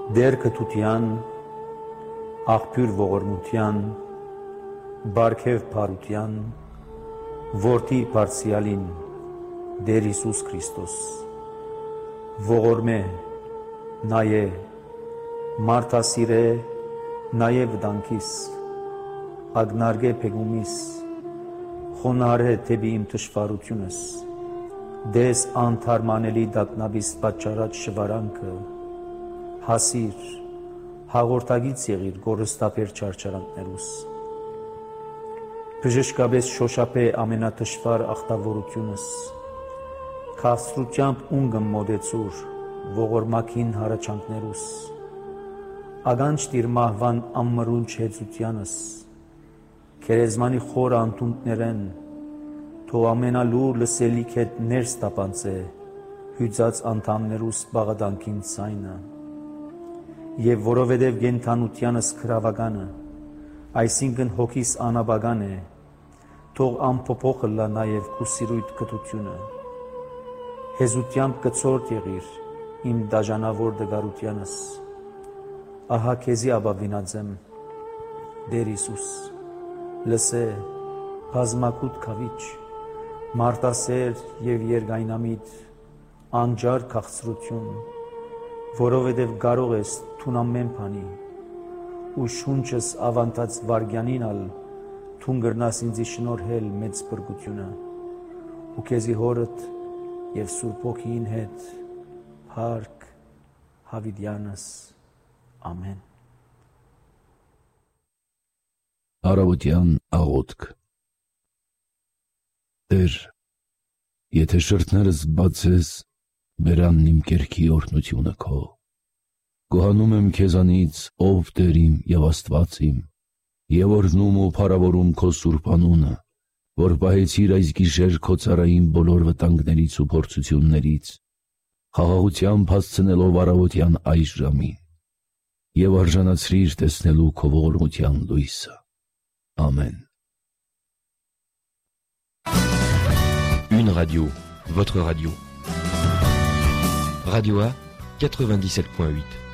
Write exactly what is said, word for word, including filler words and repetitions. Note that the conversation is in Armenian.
Դեր կթության, աղբյուր ողորմության, բարգև բարության, որդի բարձրյալին, Դեր Հիսուս Քրիստոս, ողորմե, նայե, մարդասիրե, նայե վտանգիս, ագնարգե փեգումիս, խոնարհե թեպի իմ թշվառությունս, դես անթարմանելի դակնաբիս պատճառած շվարանքը, հասիր, հաղորդագից եղիր գորստապեր չարչարանքներուս, բժշկապես շոշափե ամենաթշվար ախտավորությունս, քաղցրությամբ ունգմ մոտեցուր, ողորմակին հարաճանքներուս, ագանջ տիր մահվան ամմրունչ հեծությանս, քերեզմանի խոր անտունդներեն, թող ամենալուր լսելիք հետ ներս տապանցե, հյուծած անդամներուս բաղադանքին ցայնը, եւ որովհետեւ գենթանությանս քրավականը, այսինքն հոգիս անաբական է, թող ամփոփոխ լա նաեւ քու սիրույթ կտությունը, հեզությամբ կծորդ եղիր իմ դաժանավոր դգարությանս, ահա քեզի ապավինածեմ, Դեր Հիսուս, լսե, բազմակուտ քավիչ, մարտասեր եւ երգայնամիտ, անջար քաղցրություն, որովհետև կարող ես թուն ամեն բանի, ու շունչս ավանդած վարգյանին ալ թուն գրնաս ինձի շնորհել մեծ բրգությունը, ու քեզի հորդ եւ Սուրբ Հոգին հետ փառք հավիտյանս, ամեն։ Առավոտյան աղոթք։ Տեր, եթե շրթներս բացես, բերանն իմ կերքի օրհնությունը քո, գոհանում եմ քեզանից, ով Տեր իմ եւ Աստված իմ, եւ օրհնում ու փառավորում քո սուրբ անունը, որ պահեցիր այս գիշեր քո ծառային բոլոր վտանգներից ու փորձություններից, խաղաղությամբ հասցնելով առավոտյան այս ժամին, եւ արժանացրիր տեսնելու քո ողորմության լույսը։ Amen. Une radio, votre radio. Radio A, quatre-vingt-dix-sept point huit.